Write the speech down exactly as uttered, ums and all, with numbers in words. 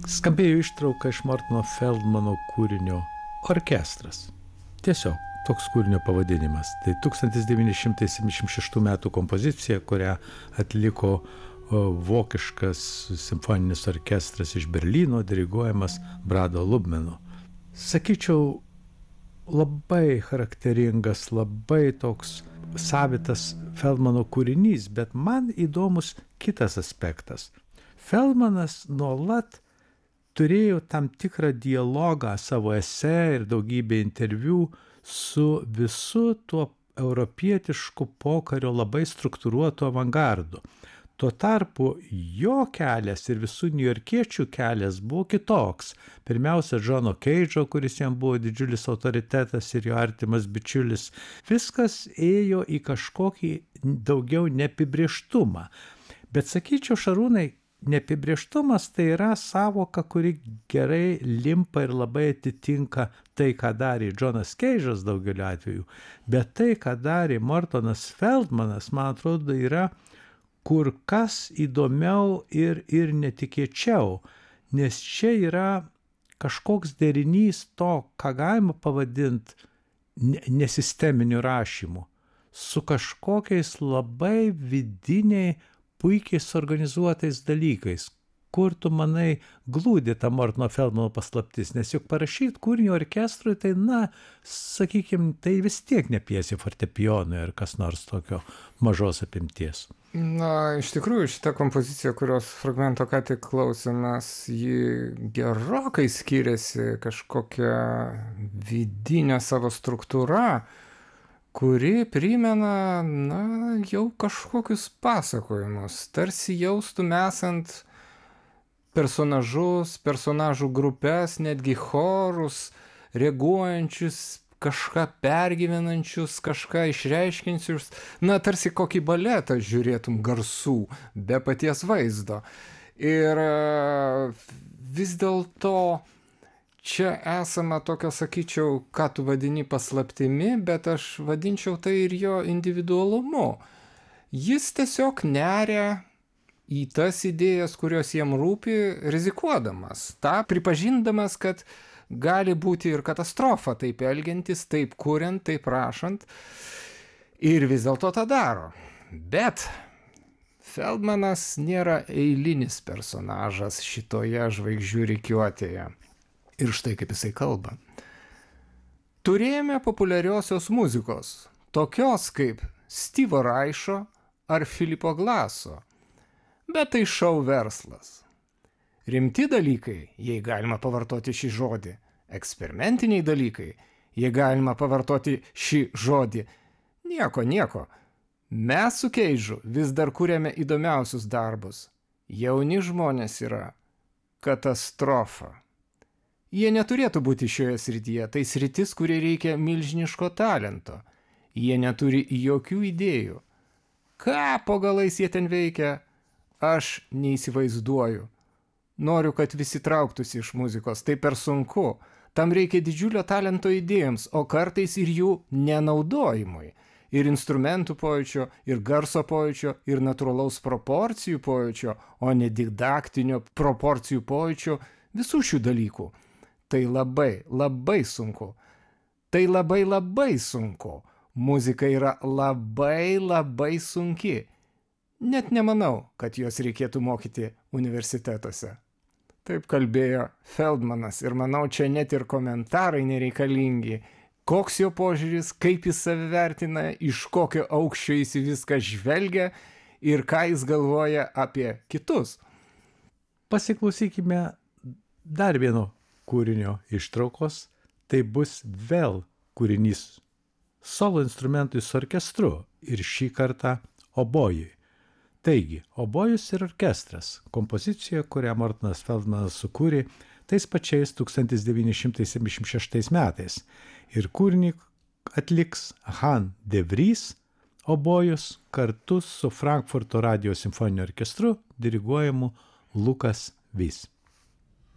Skambėjo ištrauka iš Mortono Feldmano kūrinio Orkestras. Tiesiog toks kūrinio pavadinimas. Tai tūkstantis devyni šimtai septyniasdešimt šeštų metų kompozicija, kurią atliko vokiškas simfoninis orkestras iš Berlyno, diriguojamas Brado Lubmeno. Sakyčiau, labai charakteringas, labai toks savitas Feldmano kūrinys, bet man įdomus kitas aspektas. Feldmanas nuolat turėjo tam tikrą dialogą savo esė ir daugybę interviu su visu tuo europietišku pokario labai struktūruotu avangardu. Tuo tarpu jo kelias ir visų niujorkiečių kelias buvo kitoks. Pirmiausia, Džono Keidžo, kuris jam buvo didžiulis autoritetas ir jo artimas bičiulis. Viskas ėjo į kažkokį daugiau neapibrėžtumą. Bet sakyčiau, Šarūnai, neapibrėžtumas tai yra savoka, kuri gerai limpa ir labai atitinka tai, ką darė Džonas Keidžas daugeliu atveju. Bet tai, ką darė Mortonas Feldmanas, man atrodo, yra kur kas įdomiau ir, ir netikėčiau, nes čia yra kažkoks derinys to, ką galima pavadinti nesisteminiu rašymu, su kažkokiais labai vidiniai, puikiai suorganizuotais dalykais. Kur tu manai glūdi ta Mortono Feldmano paslaptis, nes juk parašyti kūrinį orkestrui, tai na, sakykim, tai vis tiek ne pjesė fortepijonui ar kas nors tokio mažos apimties. Na, iš tikrųjų, šita kompozicija, kurios fragmento ką tik klausėmės, ji gerokai skiriasi kažkokia vidinė savo struktūra, kuri primena, na, jau kažkokius pasakojimus, tarsi jaustum esant personažus, personažų grupės, netgi chorus, reaguojančius, kažką pergyvenančius, kažką išreiškiančius, na, tarsi kokį baletą žiūrėtum garsų, be paties vaizdo. Ir vis dėlto čia esama tokio, sakyčiau, ką tu vadini paslaptimi, bet aš vadinčiau tai ir jo individualumu. Jis tiesiog neria į tas idėjas, kurios jam rūpi, rizikuodamas, tą pripažindamas, kad gali būti ir katastrofa taip elgiantis, taip kuriant, taip rašant, ir vis dėlto tą daro. Bet Feldmanas nėra eilinis personažas šitoje žvaigždžių rikiuotėje. Ir štai kaip jisai kalba. Turėjome populiariosios muzikos, tokios kaip Steve'o Reicho ar Filipo Glaso, bet tai šou verslas. Rimti dalykai, jei galima pavartoti šį žodį, eksperimentiniai dalykai, jei galima pavartoti šį žodį, nieko, nieko. Mes su Keidžu vis dar kuriame įdomiausius darbus. Jauni žmonės yra katastrofa. Jie neturėtų būti šioje srityje, tai sritis, kuriai reikia milžiniško talento. Jie neturi jokių idėjų. Ką po galais jie ten veikia, aš neįsivaizduoju. Noriu, kad visi trauktųsi iš muzikos, tai per sunku. Tam reikia didžiulio talento idėjams, o kartais ir jų nenaudojimui. Ir instrumentų pojūčio, ir garso pojūčio, ir natūralaus proporcijų pojūčio, o ne didaktinio proporcijų pojūčio, visų šių dalykų. Tai labai, labai sunku. Tai labai, labai sunku. Muzika yra labai, labai sunki. Net nemanau, kad jos reikėtų mokyti universitetuose. Taip kalbėjo Feldmanas ir manau, čia net ir komentarai nereikalingi. Koks jo požiūris, kaip jis save vertina, iš kokio aukščio jis viską žvelgia ir ką jis galvoja apie kitus. Pasiklausykime dar vieno kūrinio ištraukos. Tai bus vėl kūrinys solo instrumentui su orkestru ir šį kartą obojui. Taigi, obojus ir orkestras, kompozicija, kurią Mortonas Feldmanas sukūrė tais pačiais tūkstantis devyni šimtai septyniasdešimt šeštais metais. Ir kūrinį atliks Han de Vries, obojus kartu su Frankfurto radijo simfoniniu orkestru diriguojamu Lukas Vis.